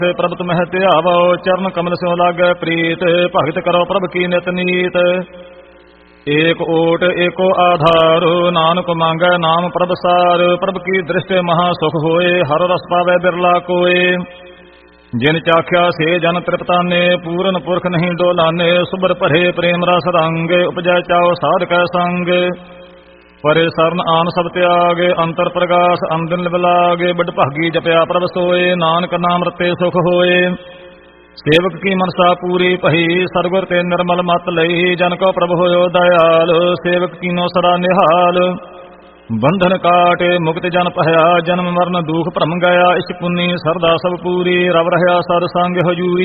ਸੇ ਪ੍ਰਭ ਤੁਮਹਿ ਧਿਆਵੋ, ਚਰਨ ਕਮਲ ਸਿਉ ਲਾਗੈ ਪ੍ਰੀਤ, ਭਗਤ ਕਰੋ ਪ੍ਰਭ ਕੀ ਨਿਤ ਨੀਤ। ਏਕ ਓਟ ਏਕੋ ਆਧਾਰ, ਨਾਨਕ ਮੰਗੈ ਨਾਮ ਪ੍ਰਭ ਸਾਰ, ਪ੍ਰਭ ਕੀ ਦ੍ਰਿਸ਼ਟਿ ਮਹਾ ਸੁਖ ਹੋਏ, ਹਰ ਰਸ ਪਾਵੈ ਬਿਰਲਾ ਕੋਏ। ਜਿਨ ਚਾਖਿਆ ਸੇ ਜਨ ਤ੍ਰਿਪਤਾਨੇ, ਪੂਰਨ ਪੁਰਖ ਨਹੀਂ ਡੋਲਾਨੇ, ਸੁਬਰ ਭਰੇ ਪ੍ਰੇਮ ਰਸ ਰੰਗ, ਉਪਜੈ ਚਾਉ ਸਾਧਕੈ ਸੰਗ। ਪਰੇ ਸਰਨ ਆਨ ਸਭ ਤਿਆਗ, ਅੰਤਰ ਪ੍ਰਗਾਸ ਅੰਦਨ ਲਿਵਲਾਗੇ, ਬਡ ਭਾਗੀ ਜਪਿਆ ਪ੍ਰਭ ਸੋਏ, ਨਾਨਕ ਨਾਮ ਰਤੇ ਸੁਖ ਹੋਏ। ਸੇਵਕ ਕੀ ਮਨਸਾ ਪੂਰੀ ਭਈ, ਸਰਗੁਰ ਤੇ ਨਿਰਮਲ ਮਤ ਲਈ, ਜਨ ਕੋ ਪ੍ਰਭ ਹੋਇਓ ਦਇਆਲ, ਸੇਵਕ ਕੀਨੋ ਸਦਾ ਨਿਹਾਲ। ਬੰਧਨ ਕਾਟੇ ਮੁਕਤ ਜਨ ਭਇਆ, ਜਨਮ ਮਰਨ ਦੁਖ ਭਰਮ ਗਿਆ, ਇਸ ਪੁੰਨੀ ਸਰਦਾ ਸਭ ਪੂਰੀ, ਰਵ ਰਹਾ ਸਰ ਸੰਗ ਹਜੂਰੀ।